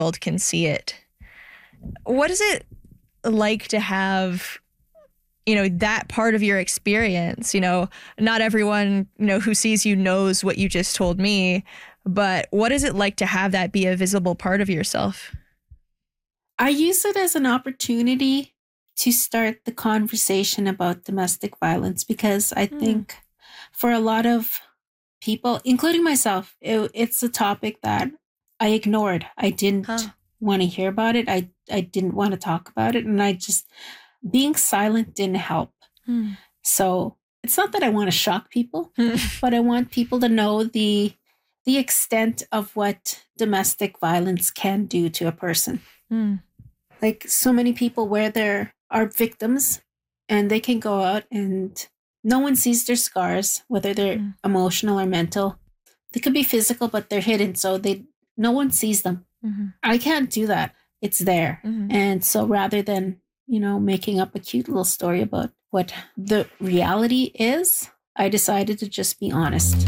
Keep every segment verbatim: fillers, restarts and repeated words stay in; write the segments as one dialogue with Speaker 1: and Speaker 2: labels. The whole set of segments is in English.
Speaker 1: world can see it. What is it like to have, you know, that part of your experience? You know, not everyone, you know, who sees you knows what you just told me, but what is it like to have that be a visible part of yourself?
Speaker 2: I use it as an opportunity to start the conversation about domestic violence, because I mm. think for a lot of people, including myself, it, it's a topic that I ignored. I didn't huh. want to hear about it. I, I didn't want to talk about it. And I just, being silent didn't help. Mm. So it's not that I want to shock people, but I want people to know the the extent of what domestic violence can do to a person. Mm. Like, so many people where there are victims and they can go out and no one sees their scars, whether they're mm. emotional or mental. They could be physical, but they're hidden, so they no one sees them. Mm-hmm. I can't do that. It's there. Mm-hmm. And so rather than, you know, making up a cute little story about what the reality is, I decided to just be honest.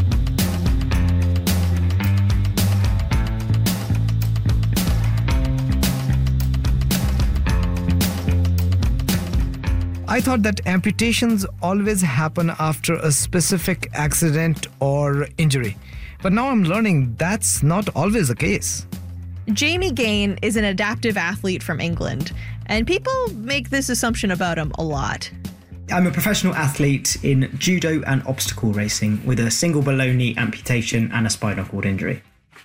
Speaker 3: I thought that amputations always happen after a specific accident or injury. But now I'm learning that's not always the case.
Speaker 1: Jamie Gain is an adaptive athlete from England, and people make this assumption about him a lot.
Speaker 4: I'm a professional athlete in judo and obstacle racing with a single below knee amputation and a spinal cord injury.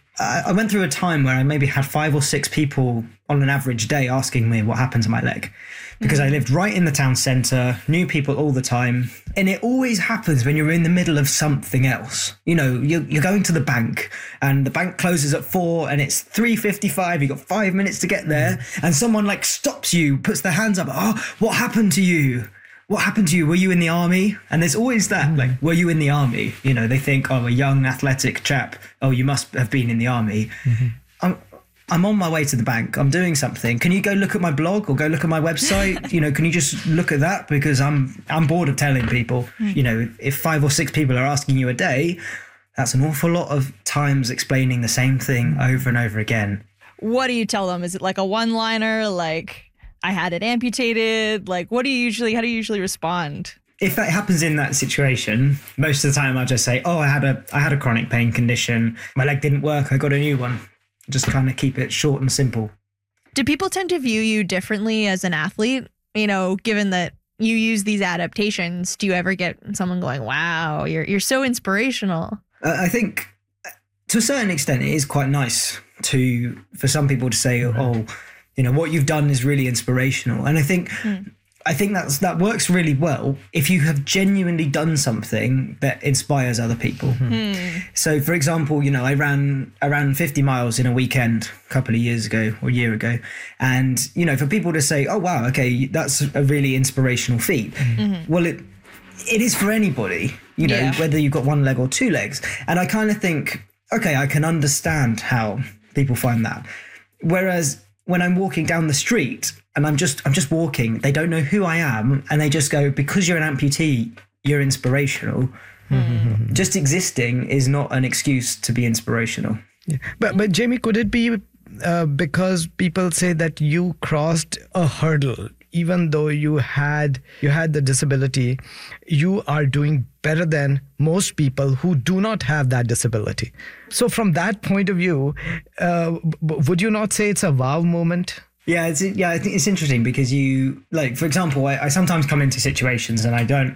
Speaker 4: I went through a time where I maybe had five or six people on an average day asking me what happened to my leg, because mm-hmm. I lived right in the town centre, knew people all the time. And it always happens when you're in the middle of something else. You know, you're, you're going to the bank and the bank closes at four and it's three fifty-five. You've got five minutes to get there. Mm-hmm. And someone like stops you, puts their hands up. Oh, what happened to you? What happened to you? Were you in the army? And there's always that, like, were you in the army? You know, they think, oh, a young athletic chap. Oh, you must have been in the army. Mm-hmm. I'm, I'm on my way to the bank. I'm doing something. Can you go look at my blog or go look at my website? You know, can you just look at that? Because I'm I'm bored of telling people, mm. you know, if five or six people are asking you a day, that's an awful lot of times explaining the same thing over and over again.
Speaker 1: What do you tell them? Is it like a one-liner, like, I had it amputated? Like, what do you usually, how do you usually respond?
Speaker 4: If that happens in that situation, most of the time I'll just say, oh, I had a I had a chronic pain condition. My leg didn't work. I got a new one. Just kind of keep it short and simple.
Speaker 1: Do people tend to view you differently as an athlete? You know, given that you use these adaptations, do you ever get someone going, wow, you're you're so inspirational?
Speaker 4: Uh, I think to a certain extent, it is quite nice to for some people to say, oh, you know, what you've done is really inspirational. And I think mm. I think that's that works really well if you have genuinely done something that inspires other people. Mm. So, for example, you know, I ran I ran fifty miles in a weekend a couple of years ago or a year ago. And, you know, for people to say, oh, wow, OK, that's a really inspirational feat. Mm-hmm. Well, it it is for anybody, you know, yeah. whether you've got one leg or two legs. And I kind of think, OK, I can understand how people find that. Whereas when I'm walking down the street and I'm just I'm just walking, they don't know who I am, and they just go, because you're an amputee, you're inspirational. Mm-hmm. Just existing is not an excuse to be inspirational.
Speaker 3: Yeah. But but Jamie, could it be uh, because people say that you crossed a hurdle, even though you had you had the disability, you are doing better than most people who do not have that disability. So from that point of view, uh, would you not say it's a wow moment?
Speaker 4: Yeah, it's yeah, I think it's interesting because you, like, for example, I, I sometimes come into situations and I don't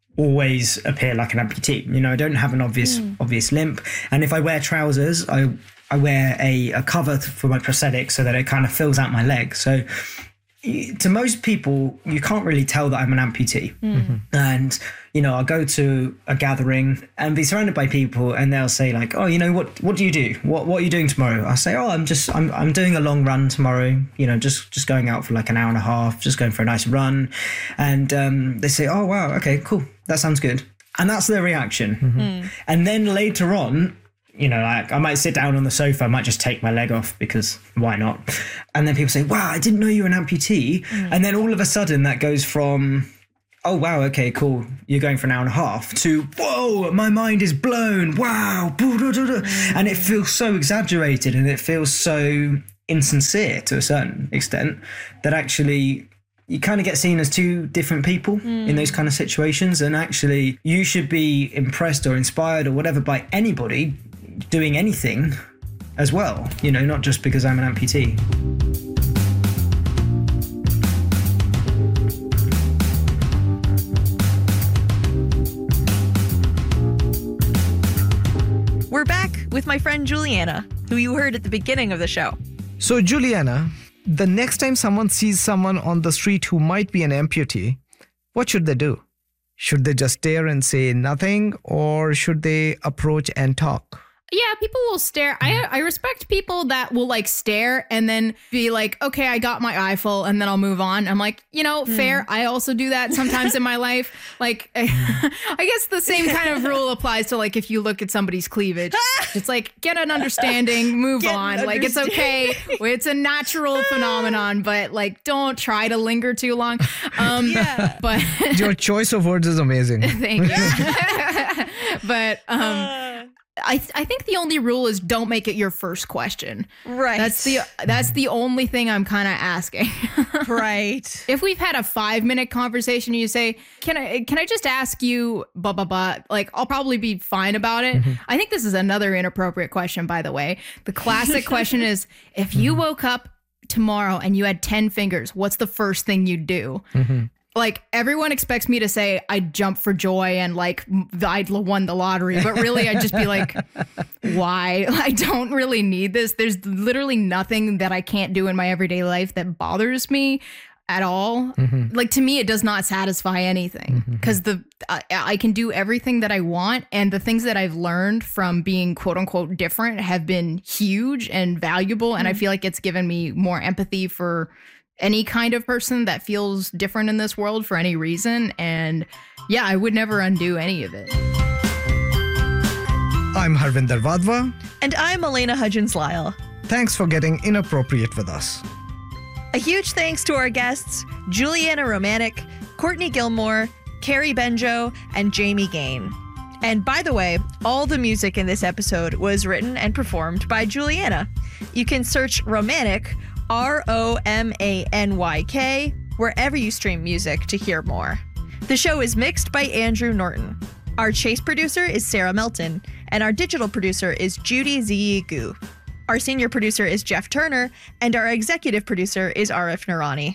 Speaker 4: always appear like an amputee. You know, I don't have an obvious mm. obvious limp, and if I wear trousers, I I wear a, a cover for my prosthetic so that it kind of fills out my leg. So to most people, you can't really tell that I'm an amputee. Mm-hmm. And, you know, I'll go to a gathering and be surrounded by people and they'll say like, oh, you know, what what do you do? What what are you doing tomorrow? I'll say, oh, I'm just, I'm I'm doing a long run tomorrow, you know, just, just going out for like an hour and a half, just going for a nice run. And um, they say, oh, wow, okay, cool. That sounds good. And that's their reaction. Mm-hmm. Mm. And then later on, you know, like I might sit down on the sofa, I might just take my leg off because why not? And then people say, wow, I didn't know you were an amputee. Mm. And then all of a sudden that goes from, oh, wow, okay, cool, you're going for an hour and a half, to, whoa, my mind is blown, wow. Mm. And it feels so exaggerated and it feels so insincere to a certain extent, that actually you kind of get seen as two different people mm. in those kind of situations. And actually you should be impressed or inspired or whatever by anybody doing anything as well, you know, not just because I'm an amputee.
Speaker 1: We're back with my friend Juliana, who you heard at the beginning of the show.
Speaker 3: So, Juliana, the next time someone sees someone on the street who might be an amputee, what should they do? Should they just stare and say nothing, or should they approach and talk?
Speaker 5: Yeah, people will stare. I I respect people that will like stare and then be like, okay, I got my eye full and then I'll move on. I'm like, you know, mm. fair. I also do that sometimes in my life. Like, I guess the same kind of rule applies to like if you look at somebody's cleavage. It's like, get an understanding, move
Speaker 1: Get
Speaker 5: on.
Speaker 1: An
Speaker 5: like, it's okay. It's a natural phenomenon, but like, don't try to linger too long. Um, yeah. But
Speaker 3: your choice of words is amazing.
Speaker 5: Thank you. But um. Uh. I th- I think the only rule is don't make it your first question.
Speaker 1: Right.
Speaker 5: That's the that's the only thing I'm kind of asking.
Speaker 1: Right.
Speaker 5: If we've had a five minute conversation, and you say, "Can I can I just ask you blah blah blah?" Like, I'll probably be fine about it. Mm-hmm. I think this is another inappropriate question, by the way. The classic question is, if you woke up tomorrow and you had ten fingers, what's the first thing you'd do? Mm-hmm. Like, everyone expects me to say I'd jump for joy and like I'd won the lottery, but really I'd just be like, why? I don't really need this. There's literally nothing that I can't do in my everyday life that bothers me at all. Mm-hmm. Like, to me, it does not satisfy anything because mm-hmm. the I, I can do everything that I want, and the things that I've learned from being quote unquote different have been huge and valuable, mm-hmm. and I feel like it's given me more empathy for any kind of person that feels different in this world for any reason. And yeah, I would never undo any of it.
Speaker 3: I'm Harvinder Vadva.
Speaker 1: And I'm Elena Hudgens-Lyle.
Speaker 3: Thanks for getting inappropriate with us.
Speaker 1: A huge thanks to our guests, Juliana Romanek, Courtney Gilmore, Carrie Benjo, and Jamie Gain. And by the way, all the music in this episode was written and performed by Juliana. You can search Romanek, R O M A N Y K, wherever you stream music to hear more. The show is mixed by Andrew Norton. Our chase producer is Sarah Melton, and our digital producer is Judy Ziyi Gu. Our senior producer is Jeff Turner, and our executive producer is Arif Nurani.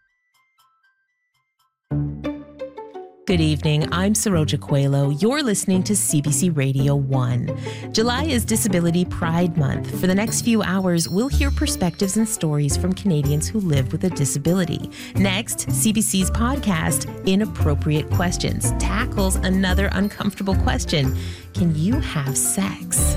Speaker 6: Good evening. I'm Saroja Coelho. You're listening to C B C Radio one. July is Disability Pride Month. For the next few hours, we'll hear perspectives and stories from Canadians who live with a disability. Next, C B C's podcast, Inappropriate Questions, tackles another uncomfortable question. Can you have sex?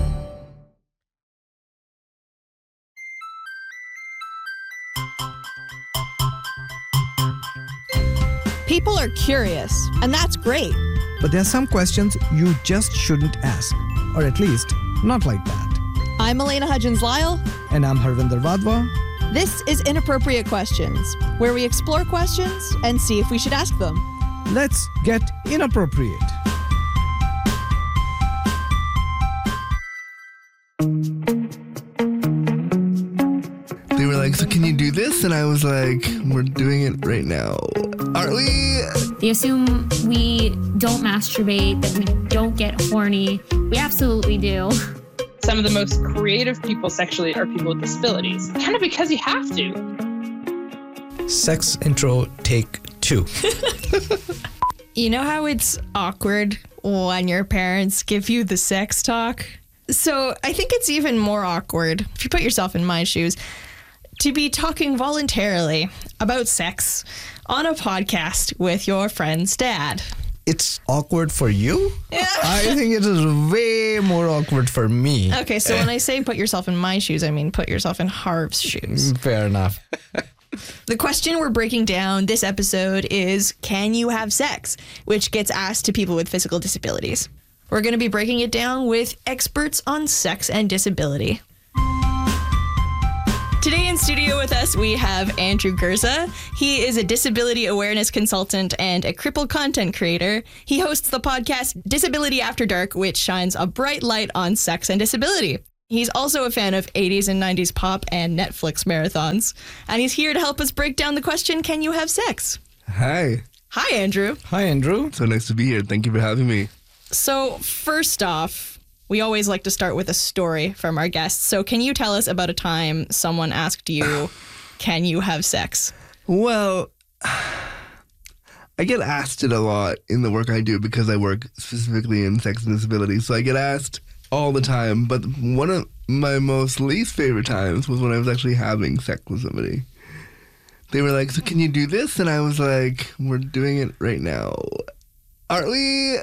Speaker 1: People are curious, and that's great.
Speaker 3: But there are some questions you just shouldn't ask, or at least not like that.
Speaker 1: I'm Elena Hudgens-Lyle.
Speaker 3: And I'm Harvinder Vadva.
Speaker 1: This is Inappropriate Questions, where we explore questions and see if we should ask them.
Speaker 3: Let's get inappropriate.
Speaker 7: They were like, so can you do this? And I was like, we're doing it right now. Aren't we?
Speaker 8: They assume we don't masturbate, that we don't get horny. We absolutely do.
Speaker 9: Some of the most creative people sexually are people with disabilities. Kind of because you have to.
Speaker 3: Sex intro take two.
Speaker 1: You know how it's awkward when your parents give you the sex talk? So I think it's even more awkward, if you put yourself in my shoes, to be talking voluntarily about sex on a podcast with your friend's dad.
Speaker 3: It's awkward for you? Yeah. I think it is way more awkward for me.
Speaker 1: Okay, so when I say put yourself in my shoes, I mean put yourself in Harv's shoes.
Speaker 3: Fair enough.
Speaker 1: The question we're breaking down this episode is, can you have sex? Which gets asked to people with physical disabilities. We're going to be breaking it down with experts on sex and disability. Today in studio with us, we have Andrew Gurza. He is a disability awareness consultant and a crippled content creator. He hosts the podcast Disability After Dark, which shines a bright light on sex and disability. He's also a fan of eighties and nineties pop and Netflix marathons. And he's here to help us break down the question, can you have sex?
Speaker 7: Hi.
Speaker 1: Hi, Andrew.
Speaker 3: Hi, Andrew.
Speaker 7: So nice to be here. Thank you for having me.
Speaker 1: So first off, we always like to start with a story from our guests. So can you tell us about a time someone asked you, can you have sex?
Speaker 7: Well, I get asked it a lot in the work I do because I work specifically in sex and disability. So I get asked all the time. But one of my most least favorite times was when I was actually having sex with somebody. They were like, so can you do this? And I was like, we're doing it right now. Aren't we?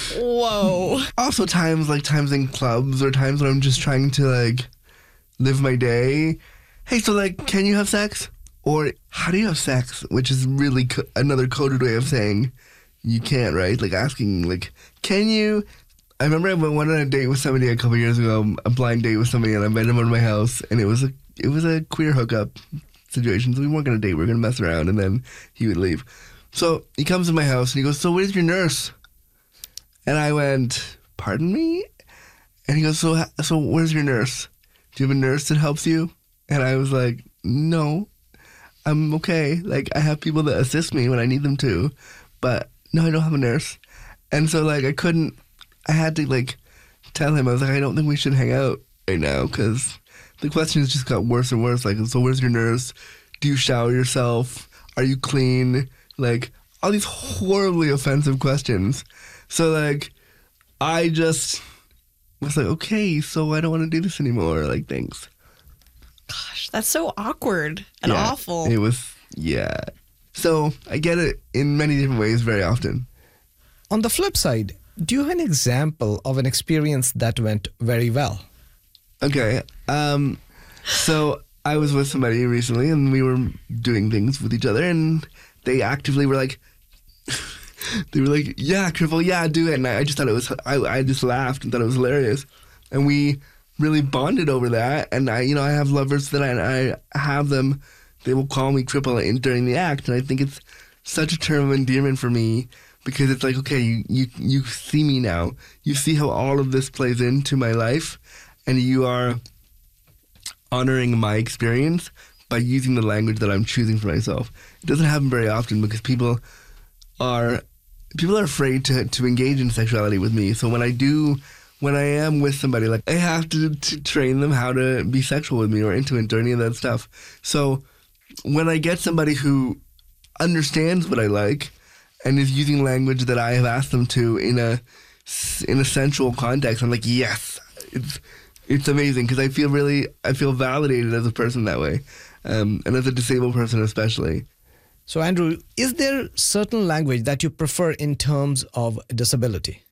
Speaker 1: Whoa.
Speaker 7: Also times like times in clubs or times when I'm just trying to like live my day. Hey, so like, can you have sex? Or how do you have sex? Which is really co- another coded way of saying you can't, right? Like asking like, can you? I remember I went on a date with somebody a couple years ago, a blind date with somebody, and I invited him over to my house, and it was a it was a queer hookup situation. So we weren't gonna date, we were gonna mess around, and then he would leave. So he comes to my house and he goes, so where's your nurse? And I went, pardon me? And he goes, so so where's your nurse? Do you have a nurse that helps you? And I was like, no, I'm okay. Like, I have people that assist me when I need them to, but no, I don't have a nurse. And so, like, I couldn't, I had to, like, tell him, I was like, I don't think we should hang out right now, because the questions just got worse and worse. Like, so where's your nurse? Do you shower yourself? Are you clean? Like, all these horribly offensive questions. So, like, I just was like, okay, so I don't want to do this anymore. Like, thanks.
Speaker 1: Gosh, that's so awkward and
Speaker 7: Yeah,
Speaker 1: awful.
Speaker 7: It was, yeah. So I get it in many different ways very often.
Speaker 3: On the flip side, do you have an example of an experience that went very well?
Speaker 7: Okay. Um, so I was with somebody recently and we were doing things with each other and they actively were like, they were like, yeah, Cripple, yeah, do it. And I, I just thought it was, I, I just laughed and thought it was hilarious. And we really bonded over that. And I, you know, I have lovers that I, I have them, they will call me Cripple in, during the act. And I think it's such a term of endearment for me because it's like, okay, you, you, you see me now. You see how all of this plays into my life and you are honoring my experience by using the language that I'm choosing for myself. It doesn't happen very often because people are, people are afraid to, to engage in sexuality with me. So when I do, when I am with somebody, like I have to, to train them how to be sexual with me or intimate or any of that stuff. So when I get somebody who understands what I like and is using language that I have asked them to in a in a sensual context, I'm like, yes, it's it's amazing because I feel really, I feel validated as a person that way, um, and as a disabled person especially.
Speaker 3: So Andrew, is there certain language that you prefer in terms of disability?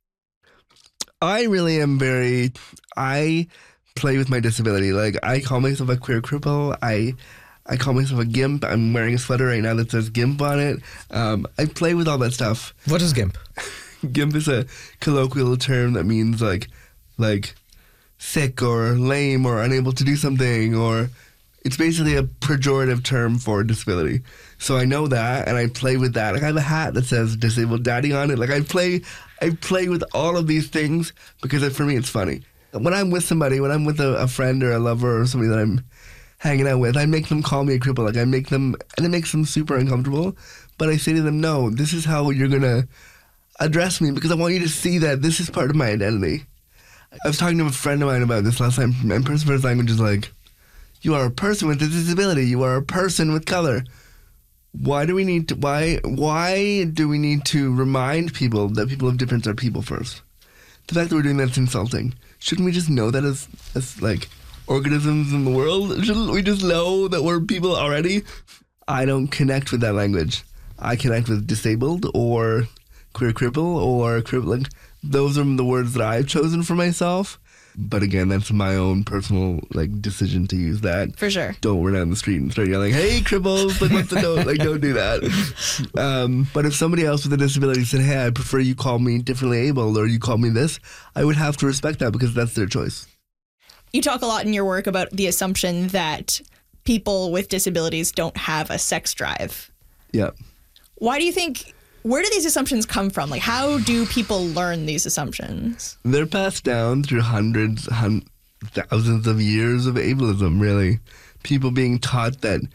Speaker 7: I really am very, I play with my disability. Like, I call myself a queer cripple. I I call myself a GIMP. I'm wearing a sweater right now that says GIMP on it. Um, I play with all that stuff.
Speaker 3: What is GIMP?
Speaker 7: GIMP is a colloquial term that means like, like sick or lame or unable to do something, or it's basically a pejorative term for disability. So I know that, and I play with that. Like I have a hat that says "Disabled Daddy" on it. Like I play, I play with all of these things because it, for me it's funny. When I'm with somebody, when I'm with a, a friend or a lover or somebody that I'm hanging out with, I make them call me a cripple. Like I make them, and it makes them super uncomfortable. But I say to them, no, this is how you're gonna address me because I want you to see that this is part of my identity. I was talking to a friend of mine about this last time, and person first language is like, you are a person with a disability. You are a person with color. Why do we need to, why, why do we need to remind people that people of difference are people first? The fact that we're doing that's insulting. Shouldn't we just know that as, as like, organisms in the world? Shouldn't we just know that we're people already? I don't connect with that language. I connect with disabled or queer cripple or cripple. Like, those are the words that I've chosen for myself. But again, that's my own personal like decision to use that.
Speaker 1: For sure.
Speaker 7: Don't run down the street and start yelling, "Hey, cripples!" Like, what's the note? Like, don't do that. Um, but if somebody else with a disability said, "Hey, I prefer you call me differently abled," or "You call me this," I would have to respect that because that's their choice.
Speaker 1: You talk a lot in your work about the assumption that people with disabilities don't have a sex drive.
Speaker 7: Yeah.
Speaker 1: Why do you think? Where do these assumptions come from? Like, how do people learn these assumptions?
Speaker 7: They're passed down through hundreds, hun- thousands of years of ableism, really. People being taught that